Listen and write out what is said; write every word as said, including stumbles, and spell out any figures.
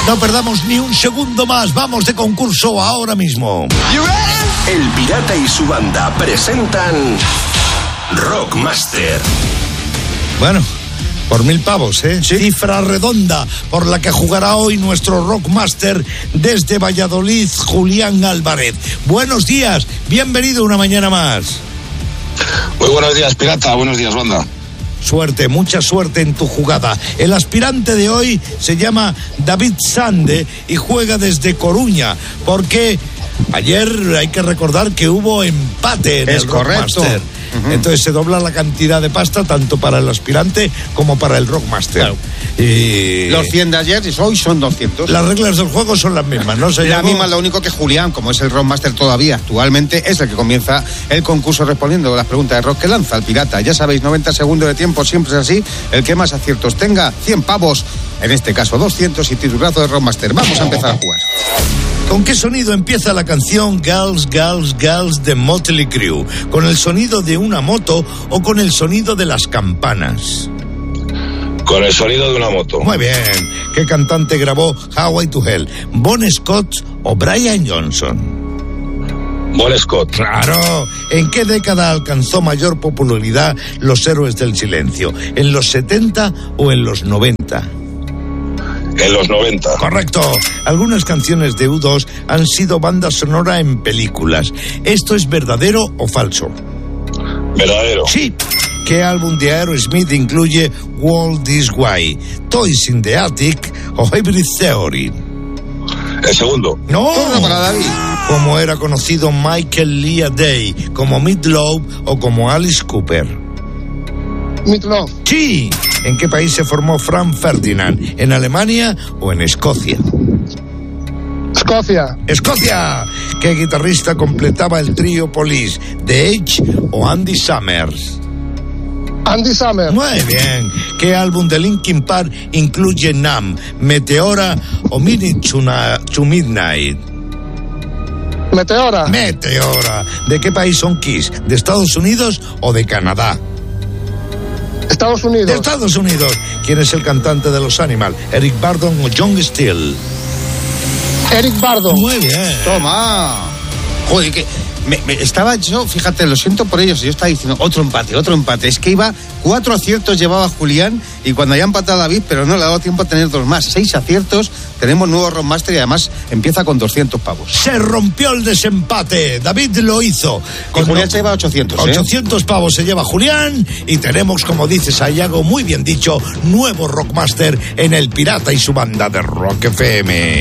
No perdamos ni un segundo más. Vamos de concurso ahora mismo. El Pirata y su banda presentan Rockmaster. Bueno, por mil pavos, ¿eh? ¿Sí? Cifra redonda por la que jugará hoy nuestro Rockmaster desde Valladolid, Julián Álvarez. Buenos días, bienvenido una mañana más. Muy buenos días, Pirata, buenos días, banda. Suerte, mucha suerte en tu jugada. El aspirante de hoy se llama David Sande y juega desde Coruña, porque ayer hay que recordar que hubo empate en es el correcto. Rockmaster. Uh-huh. Entonces se dobla la cantidad de pasta tanto para el aspirante como para el Rockmaster. Claro. Y... Los cien de ayer y hoy son doscientos. Las reglas del juego son las mismas, ¿no? Se la llamó... misma, lo único que Julián, como es el Rockmaster todavía actualmente, es el que comienza el concurso respondiendo a las preguntas de rock que lanza el Pirata. Ya sabéis, noventa segundos de tiempo, siempre es así. El que más aciertos tenga, cien pavos, en este caso doscientos y titulazo de Rockmaster. Vamos a empezar a jugar. ¿Con qué sonido empieza la canción Girls, Girls, Girls de Motley Crue? ¿Con el sonido de una moto o con el sonido de las campanas? Con el sonido de una moto. Muy bien. ¿Qué cantante grabó Highway to Hell? ¿Bon Scott o Brian Johnson? Bon Scott. Claro. ¿En qué década alcanzó mayor popularidad Los Héroes del Silencio? ¿En los setenta o en los noventa? En los noventa. Correcto. Algunas canciones de U dos han sido banda sonora en películas. ¿Esto es verdadero o falso? Verdadero. Sí. ¿Qué álbum de Aerosmith incluye Walk This Way? ¿Toys in the Attic o Hybrid Theory? El segundo. ¡No! Turno para David. Como era conocido Michael Lea Day, como Meat Loaf o como Alice Cooper. Meat Loaf. Sí. ¿En qué país se formó Franz Ferdinand? ¿En Alemania o en Escocia? Escocia. ¡Escocia! ¿Qué guitarrista completaba el trío Police? ¿The Edge o Andy Summers? Andy Summers. Muy bien. ¿Qué álbum de Linkin Park incluye Numb, Meteora o Minute to, na- to Midnight? Meteora. Meteora. ¿De qué país son Kiss? ¿De Estados Unidos o de Canadá? Estados Unidos. De Estados Unidos. ¿Quién es el cantante de Los Animal? ¿Eric Burdon o John Steele? Eric Burdon. Muy bien. Toma. Joder, que me, me estaba yo, fíjate, lo siento por ellos, yo estaba diciendo otro empate, otro empate. Es que iba, cuatro aciertos llevaba Julián y cuando haya empatado David, pero no le ha dado tiempo a tener dos más. Seis aciertos, tenemos nuevo Rockmaster y además empieza con doscientos pavos. Se rompió el desempate. David lo hizo. Con Julián se lleva ochocientos, ¿eh? ochocientos pavos se lleva Julián y tenemos, como dice Sayago, muy bien dicho, nuevo Rockmaster en el Pirata y su banda de Rock F M.